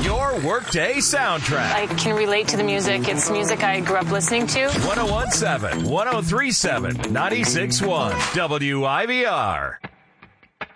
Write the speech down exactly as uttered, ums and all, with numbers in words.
Your workday soundtrack. I can relate to the music. It's music I grew up listening to. one oh one point seven, one oh three point seven, ninety-six point one W I V R.